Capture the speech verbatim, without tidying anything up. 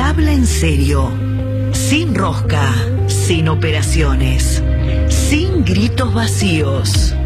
habla en serio, sin rosca, sin operaciones, sin gritos vacíos.